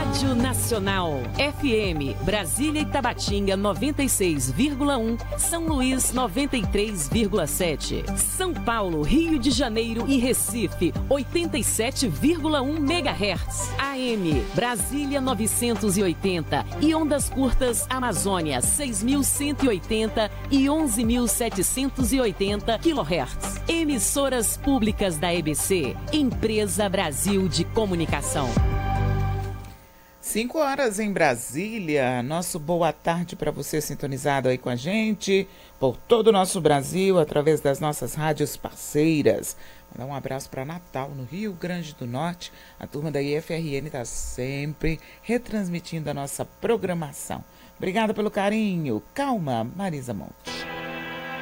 Rádio Nacional, FM, Brasília e Tabatinga 96,1, São Luís 93,7, São Paulo, Rio de Janeiro e Recife 87,1 MHz, AM, Brasília 980 e ondas curtas Amazônia 6.180 e 11.780 kHz. Emissoras públicas da EBC, Empresa Brasil de Comunicação. 5 horas em Brasília. Nosso boa tarde para você sintonizado aí com a gente por todo o nosso Brasil através das nossas rádios parceiras. Mandar um abraço para Natal, no Rio Grande do Norte. A turma da IFRN está sempre retransmitindo a nossa programação. Obrigada pelo carinho. Calma, Marisa Monte.